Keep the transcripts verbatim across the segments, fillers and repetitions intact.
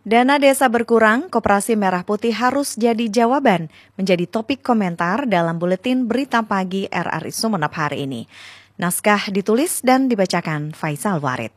Dana desa berkurang, Koperasi Merah Putih harus jadi jawaban, menjadi topik komentar dalam Buletin Berita Pagi R R I Sumeneb hari ini. Naskah ditulis dan dibacakan Faisal Warid.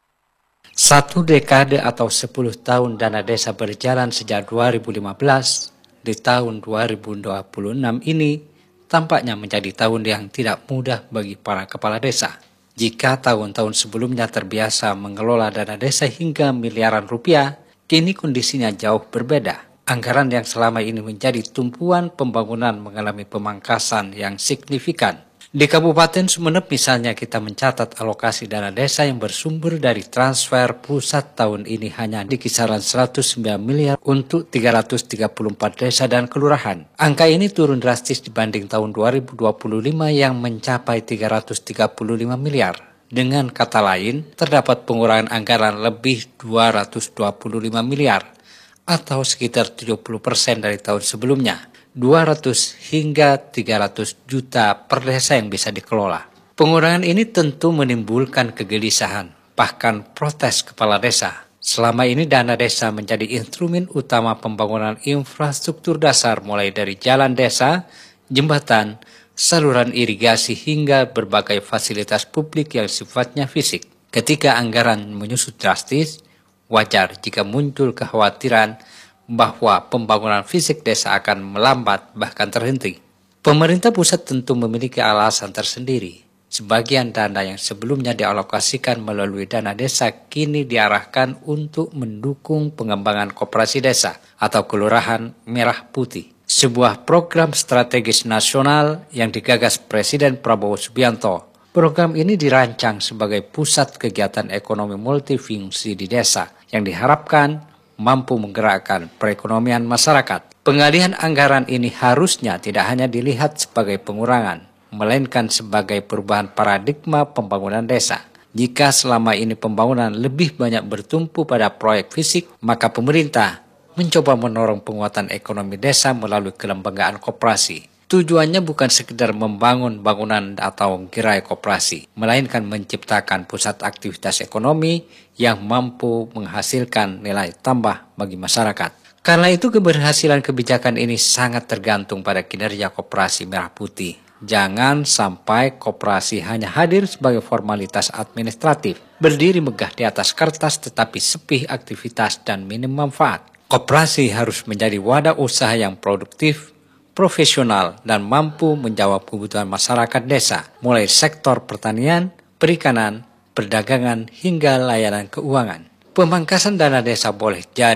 Satu dekade atau sepuluh tahun dana desa berjalan sejak dua ribu lima belas, di tahun dua ribu dua puluh enam ini tampaknya menjadi tahun yang tidak mudah bagi para kepala desa. Jika tahun-tahun sebelumnya terbiasa mengelola dana desa hingga miliaran rupiah, kini kondisinya jauh berbeda. Anggaran yang selama ini menjadi tumpuan pembangunan mengalami pemangkasan yang signifikan. Di Kabupaten Sumeneb misalnya kita mencatat alokasi dana desa yang bersumber dari transfer pusat tahun ini hanya di kisaran seratus sembilan miliar untuk tiga ratus tiga puluh empat desa dan kelurahan. Angka ini turun drastis dibanding tahun dua ribu dua puluh lima yang mencapai tiga ratus tiga puluh lima miliar. Dengan kata lain, terdapat pengurangan anggaran lebih dua ratus dua puluh lima miliar atau sekitar tujuh puluh persen dari tahun sebelumnya. dua ratus hingga tiga ratus juta per desa yang bisa dikelola. Pengurangan ini tentu menimbulkan kegelisahan, bahkan protes kepala desa. Selama ini dana desa menjadi instrumen utama pembangunan infrastruktur dasar mulai dari jalan desa, jembatan, saluran irigasi hingga berbagai fasilitas publik yang sifatnya fisik. Ketika anggaran menyusut drastis, wajar jika muncul kekhawatiran bahwa pembangunan fisik desa akan melambat bahkan terhenti. Pemerintah pusat tentu memiliki alasan tersendiri. Sebagian dana yang sebelumnya dialokasikan melalui dana desa kini diarahkan untuk mendukung pengembangan koperasi desa atau Kelurahan Merah Putih. Sebuah program strategis nasional yang digagas Presiden Prabowo Subianto. Program ini dirancang sebagai pusat kegiatan ekonomi multifungsi di desa yang diharapkan mampu menggerakkan perekonomian masyarakat. Pengalihan anggaran ini harusnya tidak hanya dilihat sebagai pengurangan, melainkan sebagai perubahan paradigma pembangunan desa. Jika selama ini pembangunan lebih banyak bertumpu pada proyek fisik, maka pemerintah mencoba mendorong penguatan ekonomi desa melalui kelembagaan koperasi. Tujuannya bukan sekedar membangun bangunan atau gerai koperasi, melainkan menciptakan pusat aktivitas ekonomi yang mampu menghasilkan nilai tambah bagi masyarakat. Karena itu keberhasilan kebijakan ini sangat tergantung pada kinerja Koperasi Merah Putih. Jangan sampai koperasi hanya hadir sebagai formalitas administratif, berdiri megah di atas kertas tetapi sepi aktivitas dan minim manfaat. Koperasi harus menjadi wadah usaha yang produktif, profesional, dan mampu menjawab kebutuhan masyarakat desa, mulai sektor pertanian, perikanan, perdagangan, hingga layanan keuangan. Pemangkasan dana desa boleh jadi